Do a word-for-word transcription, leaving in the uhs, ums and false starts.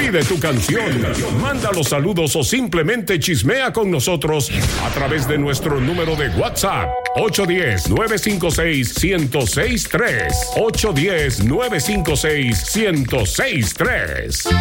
Pide tu canción, manda los saludos o simplemente chismea con nosotros a través de nuestro número de WhatsApp ocho uno cero, nueve cinco seis, uno cero seis tres. ocho uno cero, nueve cinco seis, uno cero seis tres.